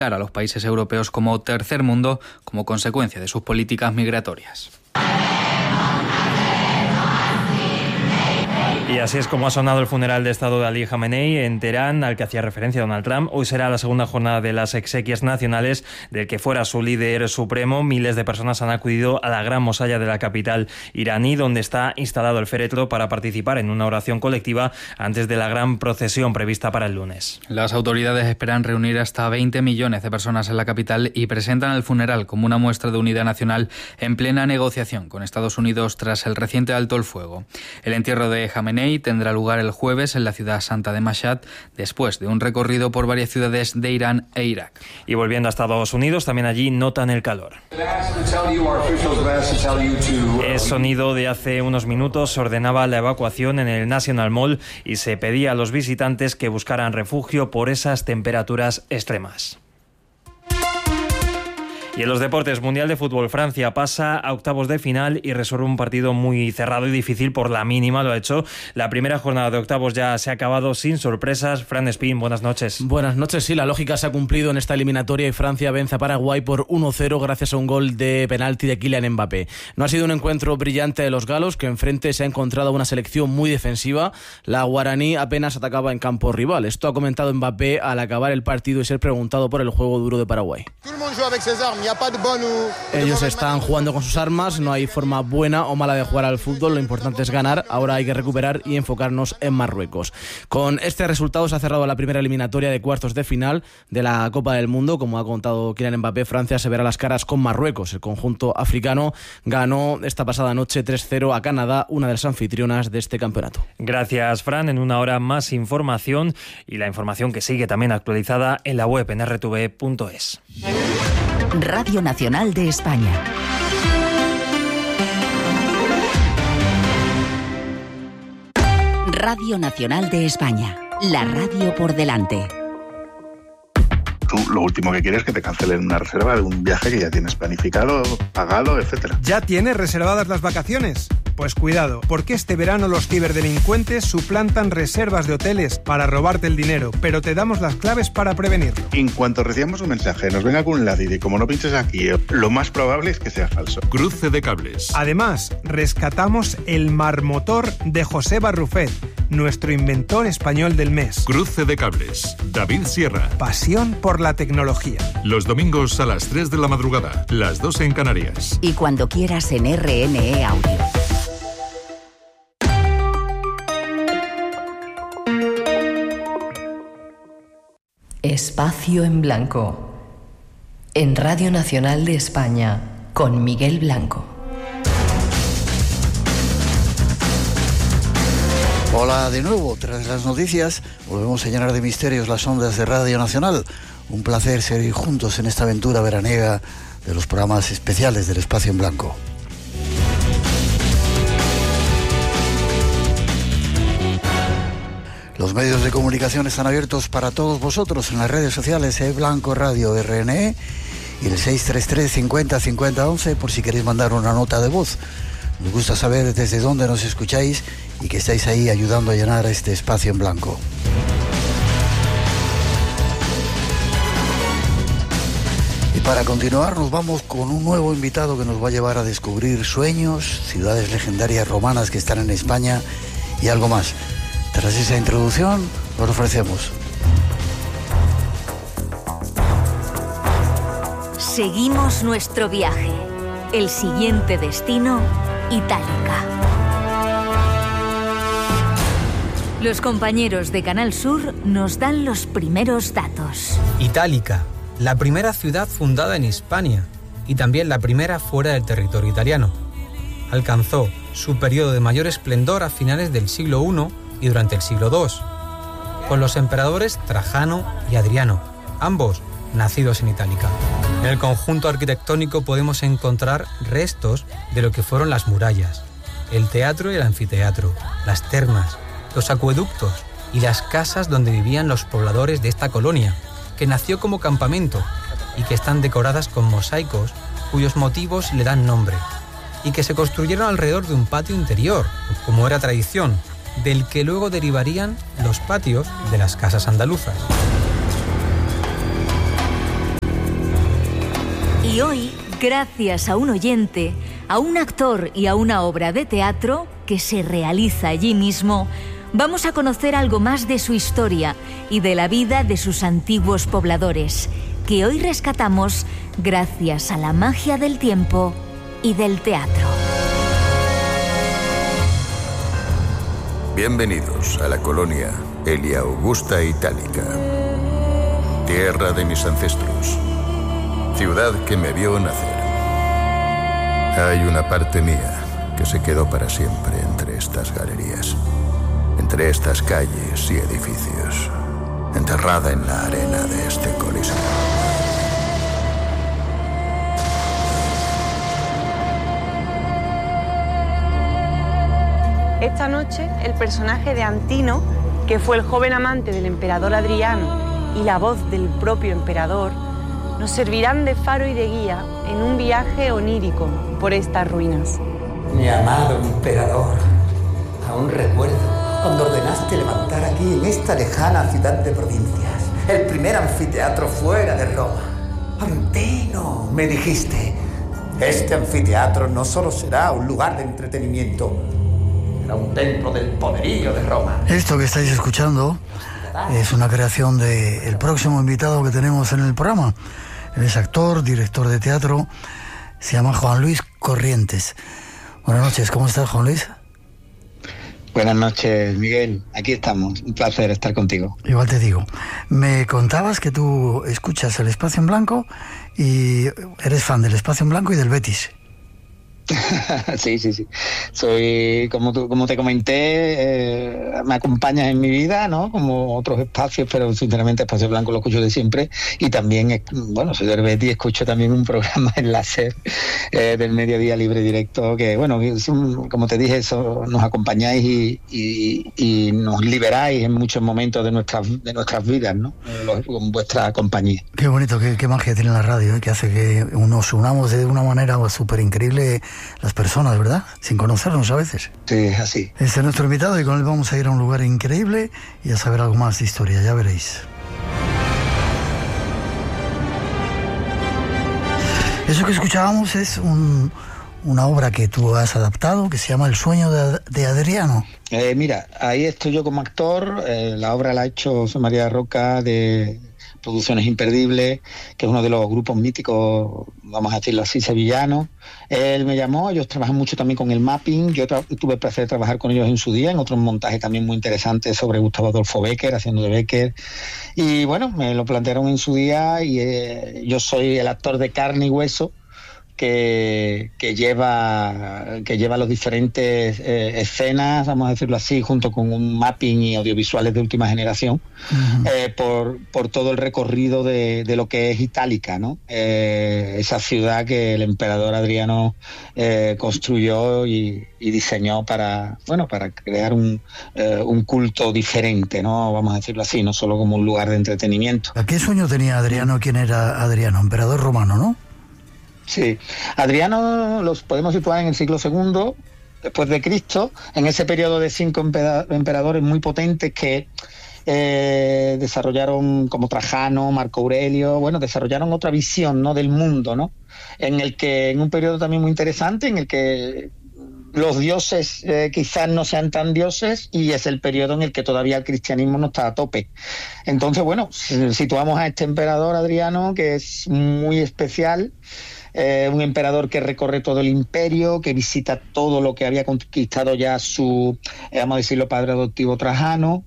a los países europeos como tercer mundo como consecuencia de sus políticas migratorias. Y así es como ha sonado el funeral de Estado de Ali Khamenei en Teherán, al que hacía referencia Donald Trump. Hoy será la segunda jornada de las exequias nacionales del que fuera su líder supremo. Miles de personas han acudido a la gran mosalla de la capital iraní, donde está instalado el féretro para participar en una oración colectiva antes de la gran procesión prevista para el lunes. Las autoridades esperan reunir hasta 20 millones de personas en la capital y presentan el funeral como una muestra de unidad nacional en plena negociación con Estados Unidos tras el reciente alto el fuego. El entierro de Khamenei tendrá lugar el jueves en la ciudad santa de Mashhad, después de un recorrido por varias ciudades de Irán e Irak. Y volviendo a Estados Unidos, también allí notan el calor. El sonido de hace unos minutos ordenaba la evacuación en el National Mall y se pedía a los visitantes que buscaran refugio por esas temperaturas extremas. Y en los deportes, Mundial de Fútbol, Francia pasa a octavos de final y resuelve un partido muy cerrado y difícil por la mínima, lo ha hecho. La primera jornada de octavos ya se ha acabado sin sorpresas. Fran Espín, buenas noches. Buenas noches, sí, la lógica se ha cumplido en esta eliminatoria y Francia vence a Paraguay por 1-0 gracias a un gol de penalti de Kylian Mbappé. No ha sido un encuentro brillante de los galos, que enfrente se ha encontrado una selección muy defensiva. La guaraní apenas atacaba en campo rival. Esto ha comentado Mbappé al acabar el partido y ser preguntado por el juego duro de Paraguay. Ellos están jugando con sus armas, no hay forma buena o mala de jugar al fútbol, lo importante es ganar, ahora hay que recuperar y enfocarnos en Marruecos. Con este resultado se ha cerrado la primera eliminatoria de cuartos de final de la Copa del Mundo. Como ha contado Kylian Mbappé, Francia se verá las caras con Marruecos. El conjunto africano ganó esta pasada noche 3-0 a Canadá, una de las anfitrionas de este campeonato. Gracias, Fran. En una hora más información, y la información que sigue también actualizada en la web en rtv.es. Radio Nacional de España. Radio Nacional de España. La radio por delante. Tú lo último que quieres es que te cancelen una reserva de un viaje que ya tienes planificado, pagado, etcétera. ¿Ya tienes reservadas las vacaciones? Pues cuidado, porque este verano los ciberdelincuentes suplantan reservas de hoteles para robarte el dinero, pero te damos las claves para prevenirlo. En cuanto recibamos un mensaje, nos venga con un enlace y como no pinches aquí, lo más probable es que sea falso. Cruce de cables. Además, rescatamos el marmotor de José Barrufet, nuestro inventor español del mes. Cruce de cables. David Sierra. Pasión por la tecnología. Los domingos a las 3 de la madrugada, las 2 en Canarias. Y cuando quieras en RNE Audio. Espacio en Blanco. En Radio Nacional de España, con Miguel Blanco. Hola de nuevo, tras las noticias volvemos a llenar de misterios las ondas de Radio Nacional. Un placer seguir juntos en esta aventura veraniega de los programas especiales del Espacio en Blanco. Los medios de comunicación están abiertos para todos vosotros en las redes sociales Blanco Radio RNE y el 633 50 50 11 por si queréis mandar una nota de voz. Nos gusta saber desde dónde nos escucháis y que estáis ahí ayudando a llenar este espacio en blanco. Y para continuar nos vamos con un nuevo invitado que nos va a llevar a descubrir sueños, ciudades legendarias romanas que están en España y algo más. Tras esa introducción, os ofrecemos. Seguimos nuestro viaje. El siguiente destino, Itálica. Los compañeros de Canal Sur nos dan los primeros datos. Itálica, la primera ciudad fundada en Hispania y también la primera fuera del territorio italiano. Alcanzó su periodo de mayor esplendor a finales del siglo I y durante el siglo II, con los emperadores Trajano y Adriano, ambos nacidos en Itálica. En el conjunto arquitectónico podemos encontrar restos de lo que fueron las murallas, el teatro y el anfiteatro, las termas, los acueductos y las casas donde vivían los pobladores de esta colonia, que nació como campamento y que están decoradas con mosaicos cuyos motivos le dan nombre, y que se construyeron alrededor de un patio interior, como era tradición, del que luego derivarían los patios de las casas andaluzas. Y hoy, gracias a un oyente, a un actor y a una obra de teatro que se realiza allí mismo, vamos a conocer algo más de su historia y de la vida de sus antiguos pobladores, que hoy rescatamos gracias a la magia del tiempo y del teatro. Bienvenidos a la colonia Elia Augusta Itálica, tierra de mis ancestros, ciudad que me vio nacer. Hay una parte mía que se quedó para siempre entre estas galerías, entre estas calles y edificios, enterrada en la arena de este coliseo. Esta noche, el personaje de Antino, que fue el joven amante del emperador Adriano y la voz del propio emperador, nos servirán de faro y de guía en un viaje onírico por estas ruinas. Mi amado emperador, aún recuerdo cuando ordenaste levantar aquí, en esta lejana ciudad de provincias, el primer anfiteatro fuera de Roma. Antino, me dijiste, este anfiteatro no solo será un lugar de entretenimiento, será un templo del poderío de Roma. Esto que estáis escuchando es una creación del próximo invitado que tenemos en el programa. Él es actor, director de teatro, se llama Juan Luis Corrientes. Buenas noches, ¿cómo estás, Juan Luis? Buenas noches, Miguel. Aquí estamos. Un placer estar contigo. Igual te digo. Me contabas que tú escuchas El Espacio en Blanco y eres fan del Espacio en Blanco y del Betis. Sí. Soy, como te comenté, me acompañas en mi vida, ¿no? Como otros espacios, pero sinceramente Espacio Blanco lo escucho de siempre. Y también, soy del Betis, escucho también un programa en la SER del Mediodía Libre Directo, que, como te dije, eso nos acompañáis y nos liberáis en muchos momentos de nuestras vidas, ¿no? Con vuestra compañía. Qué bonito, qué magia tiene la radio, que hace que nos unamos de una manera súper increíble las personas, ¿verdad? Sin conocernos a veces. Sí, es así. Este es nuestro invitado y con él vamos a ir a un lugar increíble y a saber algo más de historia, ya veréis. Eso que escuchábamos es una obra que tú has adaptado que se llama El sueño de Adriano. Mira, ahí estoy yo como actor, la obra la ha hecho José María Roca de Producciones Imperdibles, que es uno de los grupos míticos, vamos a decirlo así, sevillanos. Él me llamó, ellos trabajan mucho también con el mapping, yo tuve el placer de trabajar con ellos en su día, en otros montajes también muy interesantes sobre Gustavo Adolfo Bécquer, haciendo de Bécquer, y me lo plantearon en su día y yo soy el actor de carne y hueso que lleva los diferentes escenas, vamos a decirlo así, junto con un mapping y audiovisuales de última generación, por todo el recorrido de lo que es Itálica, ¿no? Esa ciudad que el emperador Adriano construyó y diseñó para crear un culto diferente, ¿no? Vamos a decirlo así, no solo como un lugar de entretenimiento. ¿A qué sueño tenía Adriano? ¿Quién era Adriano? Emperador romano, ¿no? Sí, Adriano los podemos situar en el siglo II después de Cristo, en ese periodo de 5 emperadores muy potentes que desarrollaron, como Trajano, Marco Aurelio, desarrollaron otra visión, ¿no?, del mundo, ¿no? En un periodo también muy interesante, en el que los dioses quizás no sean tan dioses, y es el periodo en el que todavía el cristianismo no está a tope. Entonces, situamos a este emperador Adriano, que es muy especial, un emperador que recorre todo el imperio, que visita todo lo que había conquistado ya su, vamos a decirlo, padre adoptivo Trajano,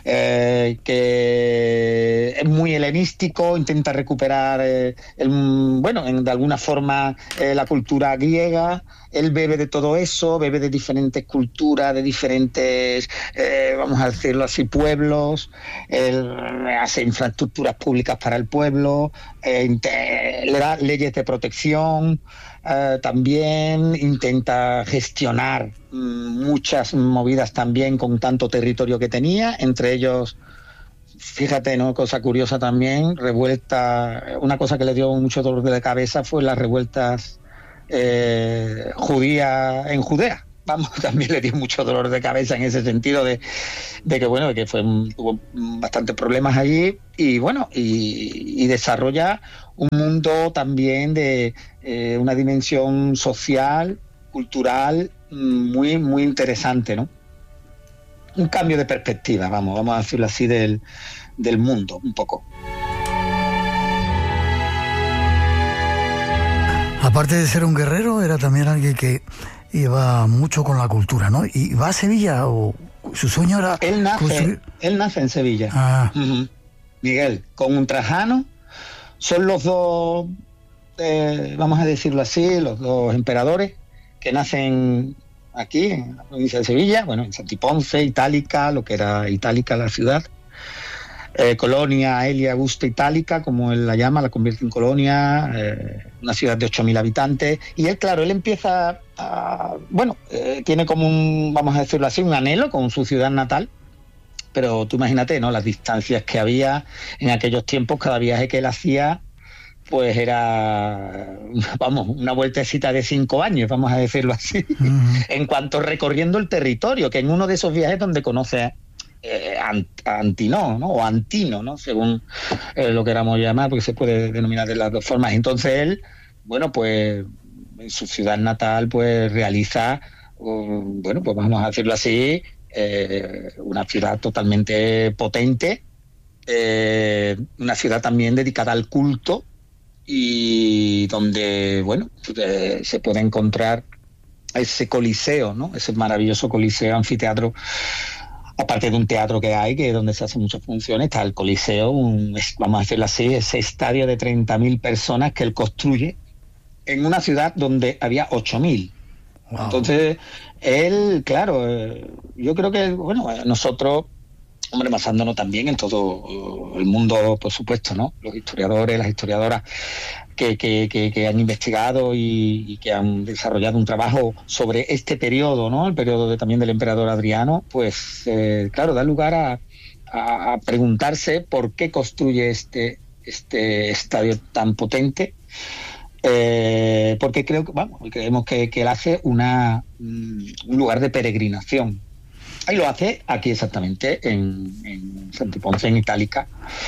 que es muy helenístico, intenta recuperar de alguna forma la cultura griega. Él bebe de todo eso, bebe de diferentes culturas, de diferentes, vamos a decirlo así, pueblos. Él hace infraestructuras públicas para el pueblo, le da leyes de protección, también intenta gestionar muchas movidas también con tanto territorio que tenía, entre ellos, fíjate, ¿no?, cosa curiosa también, una cosa que le dio mucho dolor de cabeza fue las revueltas judías en Judea. También le dio mucho dolor de cabeza en ese sentido de que tuvo bastantes problemas allí y desarrolla un mundo también de una dimensión social, cultural, muy, muy interesante, ¿no? Un cambio de perspectiva, vamos a decirlo así, del mundo, un poco. Aparte de ser un guerrero, era también alguien que iba mucho con la cultura, ¿no? ¿Y va a Sevilla o su sueño era...? Él nace en Sevilla. Miguel, con un Trajano, son los dos, vamos a decirlo así, los dos emperadores que nacen aquí, en la provincia de Sevilla, bueno, en Santiponce, Itálica, lo que era Itálica la ciudad. Colonia Aelia Augusta Itálica, como él la llama, la convierte en colonia, una ciudad de 8.000 habitantes. Y él, claro, él empieza tiene como un, vamos a decirlo así, un anhelo con su ciudad natal. Pero tú imagínate, ¿no? Las distancias que había en aquellos tiempos, cada viaje que él hacía, pues era, una vueltecita de 5 años, vamos a decirlo así, en cuanto recorriendo el territorio, que en uno de esos viajes donde conoce a Antino, ¿no? O Antino, ¿no? Según lo queramos llamar, porque se puede denominar de las dos formas. Entonces él, pues en su ciudad natal, pues realiza, pues vamos a decirlo así, una ciudad totalmente potente, una ciudad también dedicada al culto y donde, se puede encontrar ese coliseo, ¿no? Ese maravilloso coliseo, anfiteatro. Aparte de un teatro que hay, que es donde se hacen muchas funciones, está el Coliseo, vamos a decirlo así, ese estadio de 30.000 personas que él construye en una ciudad donde había 8.000. Wow. Entonces, él, claro, yo creo que, nosotros, basándonos también en todo el mundo, por supuesto, ¿no? Los historiadores, las historiadoras que han investigado y que han desarrollado un trabajo sobre este periodo, ¿no? El periodo también del emperador Adriano, pues, claro, da lugar a preguntarse por qué construye este estadio tan potente. Porque creemos que él hace un lugar de peregrinación. Y lo hace aquí exactamente, en Santiponce, en Itálica,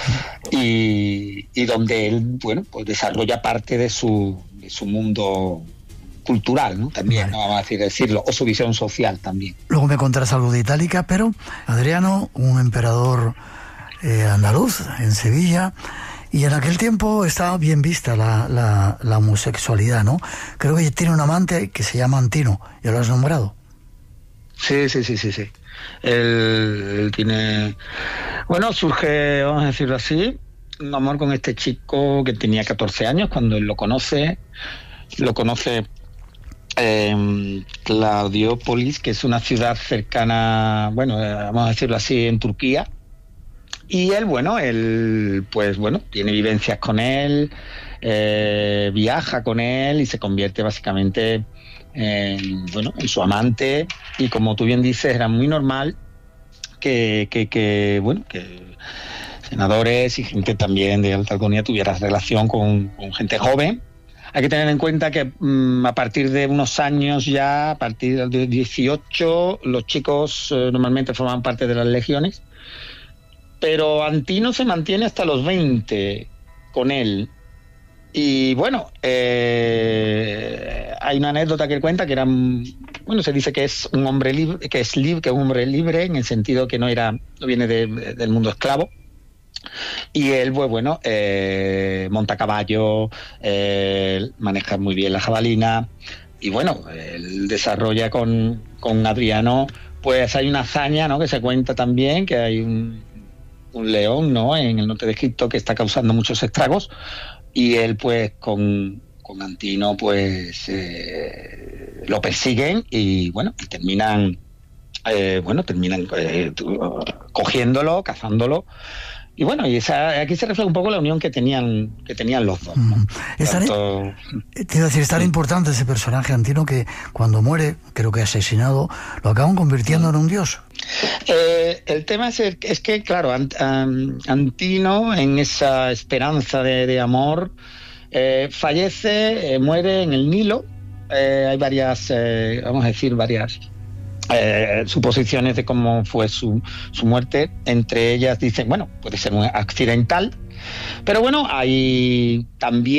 y donde él, pues desarrolla parte de su mundo cultural, ¿no? También, ¿no? Vamos a decirlo, o su visión social también. Luego me contarás algo de Itálica, pero Adriano, un emperador andaluz en Sevilla, y en aquel tiempo estaba bien vista la homosexualidad, ¿no? Creo que tiene un amante que se llama Antino, ¿ya lo has nombrado? Sí. Él tiene... surge, vamos a decirlo así, un amor con este chico que tenía 14 años cuando él lo conoce Claudiópolis, que es una ciudad cercana, vamos a decirlo así, en Turquía. Y él, tiene vivencias con él, viaja con él y se convierte básicamente en su amante. Y como tú bien dices, era muy normal que senadores y gente también de alta alcurnia tuviera relación con gente joven. Hay que tener en cuenta que a partir de unos años ya, a partir de 18, los chicos normalmente forman parte de las legiones, pero Antino se mantiene hasta los 20 con él. Y hay una anécdota que él cuenta que era, se dice que es un hombre libre, que es un hombre libre en el sentido que no viene del mundo esclavo. Y él, monta a caballo, maneja muy bien la jabalina, y él desarrolla con Adriano, pues hay una hazaña, ¿no? Que se cuenta también, que hay un león, ¿no? En el norte de Egipto que está causando muchos estragos. Y él, pues, con Antino, pues, lo persiguen y, terminan cogiéndolo, cazándolo. Y aquí se refleja un poco la unión que tenían los dos, ¿no? Te iba a decir, es tan importante ese personaje Antino que cuando muere, creo que asesinado, lo acaban convirtiendo en un dios. El tema es que, claro, Antino, en esa esperanza de amor, fallece, muere en el Nilo. Hay varias suposiciones de cómo fue su muerte. Entre ellas dicen, puede ser un accidental, Pero bueno, hay también